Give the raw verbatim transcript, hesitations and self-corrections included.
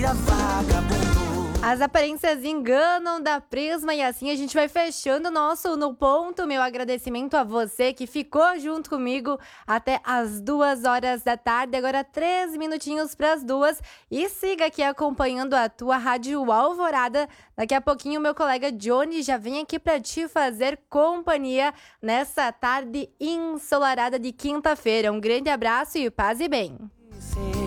vira vagabundo. As aparências enganam da Prisma e assim a gente vai fechando o nosso No Ponto. Meu agradecimento a você que ficou junto comigo até as duas horas da tarde, agora três minutinhos para as duas. E siga aqui acompanhando a tua Rádio Alvorada. Daqui a pouquinho o meu colega Johnny já vem aqui para te fazer companhia nessa tarde ensolarada de quinta-feira. Um grande abraço e paz e bem.